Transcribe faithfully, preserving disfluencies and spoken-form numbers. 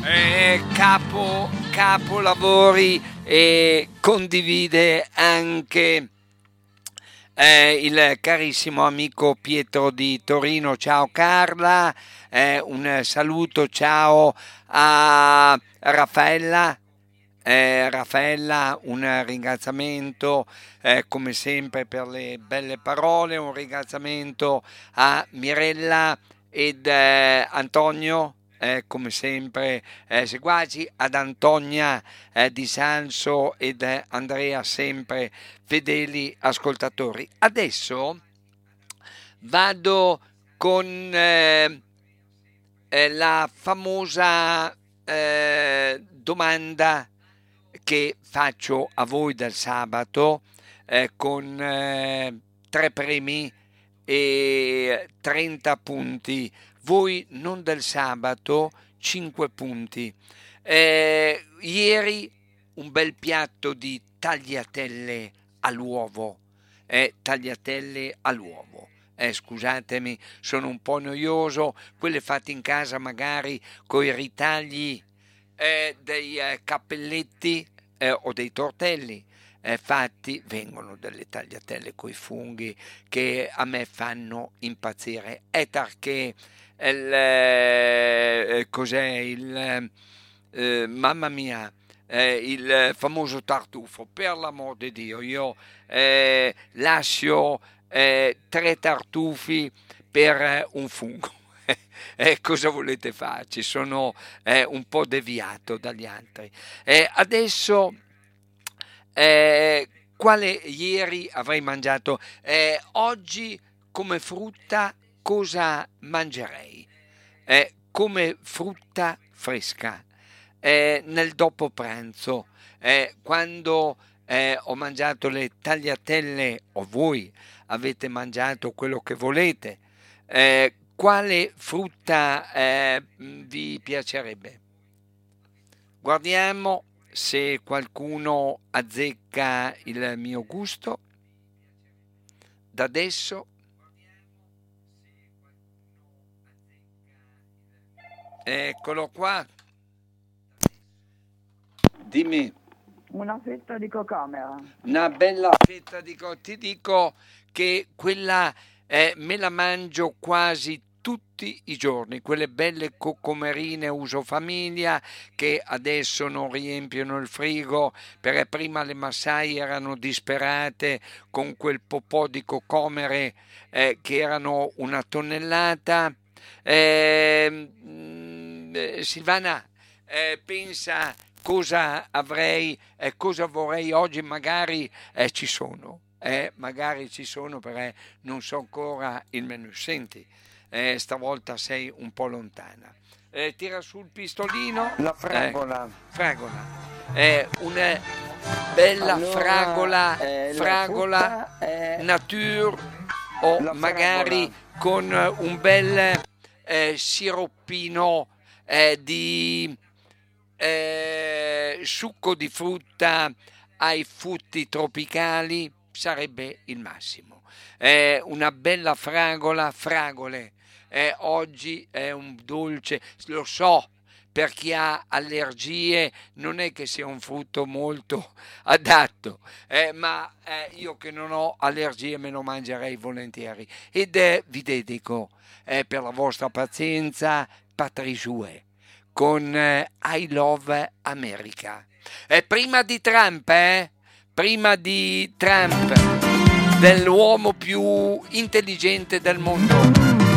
eh, capo, capolavori e condivide anche eh, il carissimo amico Pietro di Torino. Ciao Carla, eh, un saluto, ciao a Raffaella. Eh, Raffaella, un ringraziamento eh, come sempre per le belle parole, un ringraziamento a Mirella ed eh, Antonio, eh, come sempre eh, seguaci, ad Antonia eh, di Sanso ed eh, Andrea, sempre fedeli ascoltatori. Adesso vado con eh, eh, la famosa eh, domanda che faccio a voi del sabato, eh, con eh, tre premi e trenta punti, voi non del sabato, cinque punti. Eh, ieri un bel piatto di tagliatelle all'uovo, eh, tagliatelle all'uovo. Eh, scusatemi, sono un po' noioso, quelle fatte in casa magari con i ritagli eh, dei eh, cappelletti eh, o dei tortelli eh, fatti, vengono delle tagliatelle coi funghi che a me fanno impazzire. È perché il, eh, cos'è il eh, mamma mia, eh, il famoso tartufo, per l'amor di Dio, io eh, lascio eh, tre tartufi per eh, un fungo. Eh, cosa volete farci? Sono eh, un po' deviato dagli altri. Eh, adesso, eh, quale ieri avrei mangiato? Eh, oggi come frutta cosa mangerei? Eh, come frutta fresca. Eh, nel dopo pranzo, eh, quando eh, ho mangiato le tagliatelle, o voi avete mangiato quello che volete, eh, quale frutta eh, vi piacerebbe? Guardiamo se qualcuno azzecca il mio gusto. Da adesso eccolo qua. Dimmi. Una fetta di cocomera. Una bella fetta di co- ti dico che quella eh, me la mangio quasi tutti i giorni, quelle belle cocomerine uso famiglia che adesso non riempiono il frigo, perché prima le massaie erano disperate con quel popò di cocomere eh, che erano una tonnellata. Eh, mm, eh, Silvana, eh, pensa cosa avrei, eh, cosa vorrei oggi, magari eh, ci sono, eh, magari ci sono perché non so ancora il menù. Senti, eh, stavolta sei un po' lontana. Eh, tira sul pistolino. La Eh, fragola. fragola. Eh, una bella Allora, fragola, eh, la fragola frutta è nature o la magari fragola. con un bel eh, siroppino eh, di eh, succo di frutta ai frutti tropicali, sarebbe il massimo. Eh, una bella fragola, fragole. Eh, oggi è un dolce, lo so, per chi ha allergie non è che sia un frutto molto adatto, eh, ma eh, io che non ho allergie me lo mangerei volentieri. Ed eh, vi dedico eh, per la vostra pazienza Patrisue con eh, I Love America. Eh, prima di Trump, eh? Prima di Trump, dell'uomo più intelligente del mondo.